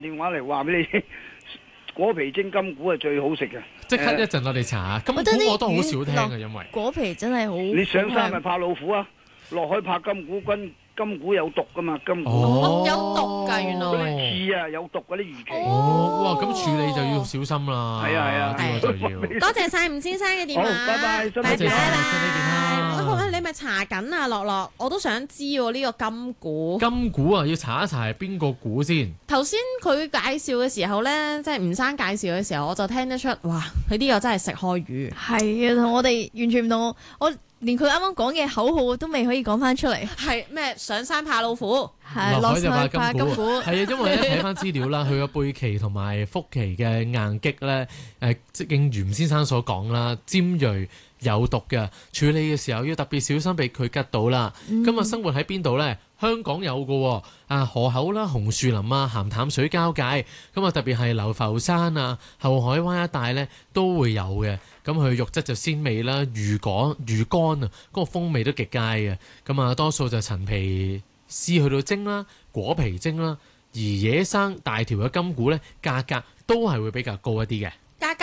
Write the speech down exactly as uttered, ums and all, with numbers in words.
電話嚟話俾你聽，果皮蒸金菇係最好食嘅。 即刻一陣我哋查下，金菇我都好少聽嘅，因為果皮真係好。 你上山咪怕老虎啊，落海怕金菇，金金菇有毒噶嘛，金菇哦有毒㗎原來。 嗰啲刺啊有毒嗰啲魚鰭。 哦，哇，咁處理就要小心啦。 係啊係啊， 呢個就要。 多謝晒吳先生嘅電話。 好，拜拜，身體多謝晒， 健康。 身體健康。 好，你咪查緊啊，樂樂，我都想知喎呢個金股。 金股啊，要查一查係邊個股先？ 頭先佢介紹嘅時候咧，即係吳生介紹嘅時候，我就聽得出，哇！佢呢個真係食開魚。 係啊，同我哋完全唔同。我連佢啱啱講嘅口號都未可以講翻出嚟。 係咩？上山怕老虎， 係落海就怕怕金股。 金股。 係啊，因為咧睇翻資料啦，佢個背鰭同埋腹鰭嘅硬擊咧，誒，即應袁先生所講啦，尖鋭有毒嘅，處理嘅時候要特別小心俾佢吉到啦。 嗯、 今日生活喺邊度呢？香港有嘅，啊河口啦、紅樹林啊、鹹淡水交界，咁啊特別係流浮山啊、後海灣一帶呢都會有嘅。咁佢肉質就鮮美啦，魚果魚乾啊，嗰個風味都極佳嘅。咁啊多數就陳皮絲去到蒸啦，果皮蒸啦，而野生大條嘅金股呢，價格都係會比較高一啲嘅。